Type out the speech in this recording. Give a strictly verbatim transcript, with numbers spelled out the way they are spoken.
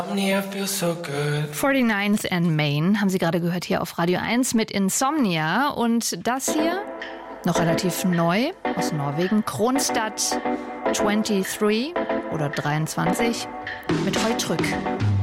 forty-ninth and Main haben Sie gerade gehört hier auf Radio eins mit Insomnia. Und das hier, noch relativ neu, aus Norwegen, Kronstadt dreiundzwanzig oder dreiundzwanzig mit Heutrück.